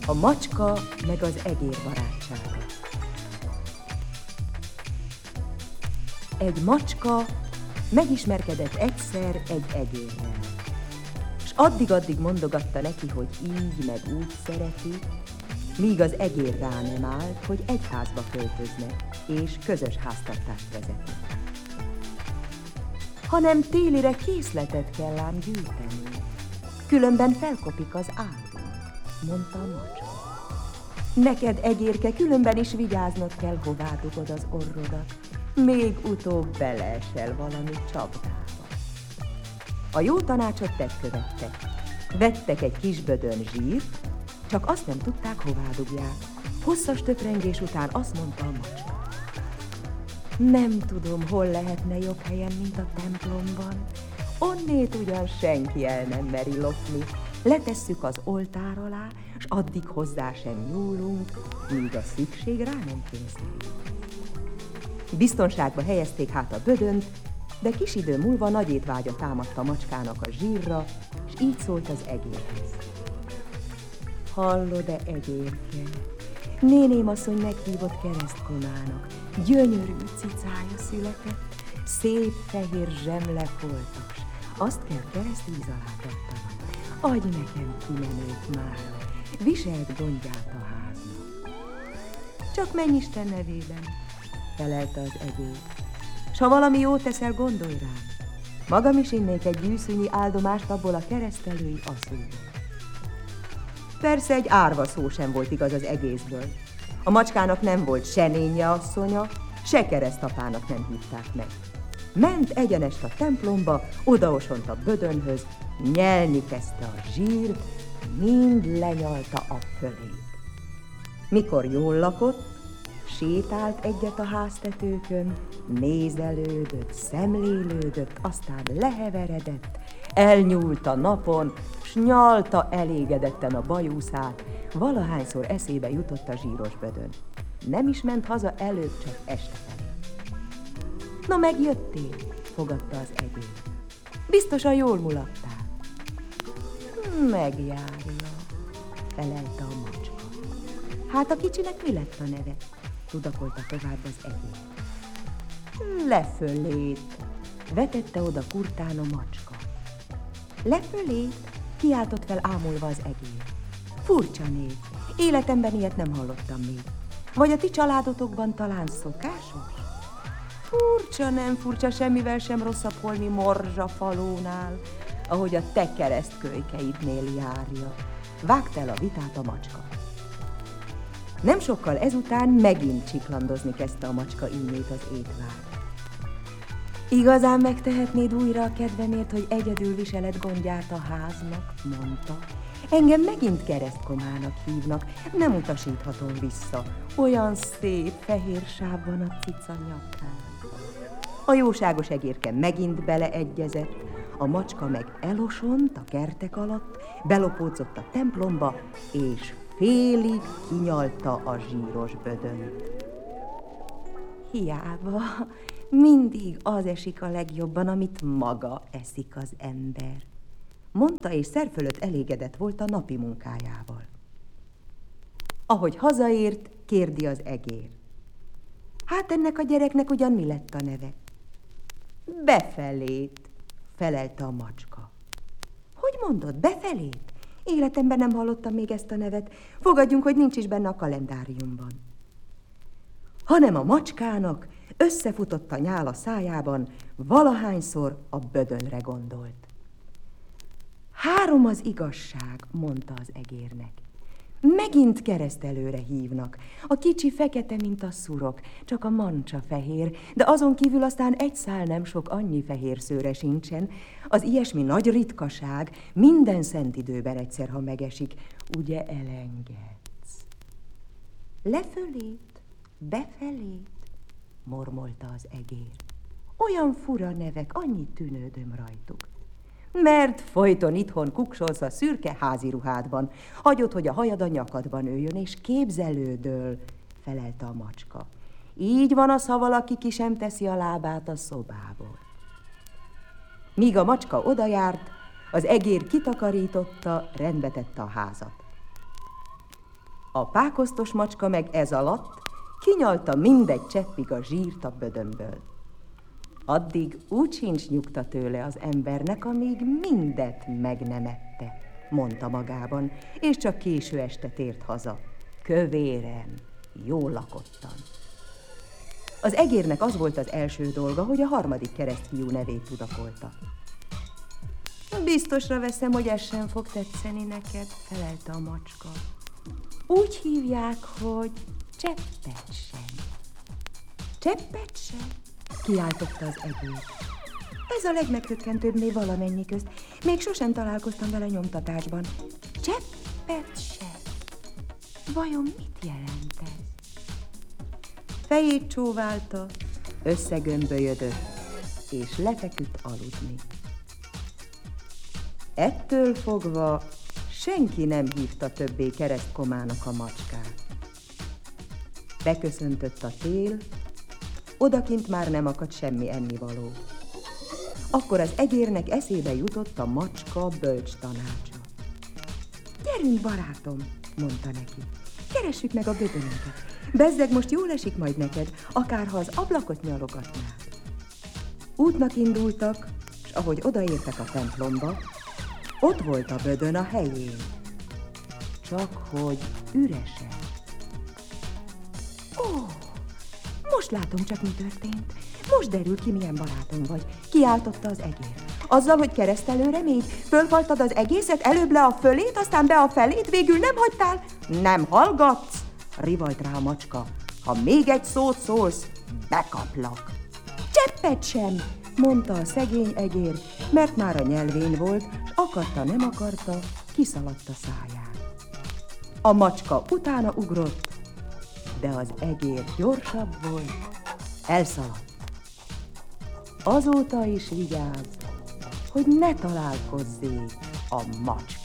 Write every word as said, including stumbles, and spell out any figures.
A macska meg az egér barátsága. Egy macska megismerkedett egyszer egy egérrel, és addig-addig mondogatta neki, hogy így meg úgy szereti, míg az egér rá nem állt, hogy egy házba költözne, és közös háztartást vezetni. Hanem télire készletet kell ám gyűjteni, különben felkopik az áldunk, mondta a macska. Neked, egérke, különben is vigyáznod kell, hová dugod az orrodat, még utóbb beleesel valami csapdába. A jó tanácsot tett követtek. Vettek egy kis bödön zsírt, csak azt nem tudták, hová dugják. Hosszas töprengés után azt mondta a macska. Nem tudom, hol lehetne jobb helyen, mint a templomban. Onnét ugyan senki el nem meri lopni. Letesszük az oltár alá, s addig hozzá sem nyúlunk, míg a szükség rá nem kényszerül. Biztonságba helyezték hát a bödönt, de kis idő múlva nagy étvágya támadt a macskának a zsírra, és így szólt az egérhez. Hallod-e, egérke? Néném asszony meghívott keresztkonának, gyönyörű cicája született, szép fehér zsemlefoltos, azt kell keresztvíz alá tettanom. Adj nekem kimenőt mára, viseld gondját a háznak. Csak menj Isten nevében, felelte az egér. S ha valami jót teszel, gondolj rám. Magam is innék egy gyűszűnyi áldomást abból a keresztelői asszonyból. Persze egy árva szó sem volt igaz az egészből. A macskának nem volt se nénye asszonya, se keresztapának nem hívták meg. Ment egyenest a templomba, odaosont a bödönhöz, nyelni kezdte a zsírt, mind lenyalta a fölét. Mikor jól lakott, sétált egyet a háztetőkön, nézelődött, szemlélődött, aztán leheveredett, elnyúlt a napon, s nyalta elégedetten a bajuszát, valahányszor eszébe jutott a zsíros bödön. Nem is ment haza előbb, csak este felé. Na, megjöttél, fogadta az egér. Biztosan jól mulattál. Megjárja, felelte a macska. Hát a kicsinek mi lett a neve? Tudakolta tovább az egér. Lefölét, vetette oda kurtán a macska. Lefölét, kiáltott fel ámulva az egér. Furcsa név, életemben ilyet nem hallottam még. Vagy a ti családotokban talán szokásos? Furcsa, nem furcsa, semmivel sem rosszabb holmi morzsa falónál, ahogy a te keresztkölykeidnél járja. Vágt el a vitát a macska. Nem sokkal ezután megint csiklandozni kezdte a macska innét az étvágy. Igazán megtehetnéd újra a kedvemért, hogy egyedül viseled gondját a háznak, mondta. Engem megint keresztkomának hívnak, nem utasíthatom vissza. Olyan szép fehér sáv van a cica nyakán. A jóságos egérke megint beleegyezett, a macska meg elosont a kertek alatt, belopódzott a templomba, és félig kinyalta a zsíros bödönt. Hiába, mindig az esik a legjobban, amit maga eszik az ember, mondta, és szer fölött elégedett volt a napi munkájával. Ahogy hazaért, kérdi az egér. Hát ennek a gyereknek ugyan mi lett a neve? Befelét, felelte a macska. Hogy mondod, befelét? Életemben nem hallottam még ezt a nevet. Fogadjunk, hogy nincs is benne a kalendáriumban. Hanem a macskának összefutott a nyál a szájában, valahányszor a bödönre gondolt. Három az igazság, mondta az egérnek. Megint keresztelőre hívnak. A kicsi fekete, mint a szurok, csak a mancsa fehér, de azon kívül aztán egy szál nem sok, annyi fehér szőre sincsen. Az ilyesmi nagy ritkaság, minden szent időben egyszer, ha megesik, ugye elengedsz. Lefölét, befelét, mormolta az egér. Olyan fura nevek, annyit tűnődöm rajtuk. Mert folyton itthon kuksolsz a szürke házi ruhádban, hagyod, hogy a hajad a nyakadban üljön, és képzelődöl, felelte a macska. Így van az, ha valaki ki sem teszi a lábát a szobából. Míg a macska odajárt, az egér kitakarította, rendbe tette a házat. A pákosztos macska meg ez alatt kinyalta mindegy cseppig a zsírt a bödönből. Addig úgy sincs nyugta tőle az embernek, amíg mindet meg nem ette, mondta magában, és csak késő este tért haza, kövéren, jól lakottan. Az egérnek az volt az első dolga, hogy a harmadik keresztfiú nevét tudakolta. Biztosra veszem, hogy ez sem fog tetszeni neked, felelte a macska. Úgy hívják, hogy Cseppet sem. Cseppet sem? Kiáltotta az egér. Ez a legmeghökkentőbbné valamennyi közt. Még sosem találkoztam vele nyomtatásban. Cseppet sem. Vajon mit jelent ez? Fejét csóválta, összegömbölyödött, és lefeküdt aludni. Ettől fogva senki nem hívta többé keresztkomának a macskát. Beköszöntött a tél, odakint már nem akadt semmi ennivaló. Akkor az egérnek eszébe jutott a macska bölcs tanácsa. Gyerünk, barátom, mondta neki, keressük meg a bödönünket. Bezzeg, most jól esik majd neked, akárha az ablakot nyalogatnád. Útnak indultak, s ahogy odaértek a templomba, ott volt a bödön a helyén, csak hogy üresen. Ó, most látom csak, mi történt. Most derül ki, milyen barátom vagy, kiáltotta az egér. Azzal, hogy keresztelőre még fölfaltad az egészet, előbb le a fölét, aztán be a felét, végül nem hagytál? Nem hallgatsz? Rivalt rá a macska. Ha még egy szót szólsz, bekaplak. Cseppet sem, mondta a szegény egér, mert már a nyelvén volt, s akarta, nem akarta, kiszaladt a száján. A macska utána ugrott, de az egér gyorsabb volt, elszaladt. Azóta is vigyázz, hogy ne találkozzék a macska.